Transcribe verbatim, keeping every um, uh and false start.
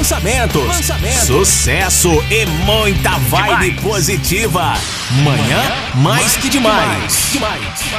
lançamentos, lançamentos, sucesso e muita vibe demais. Positiva. Manhã mais que demais. demais.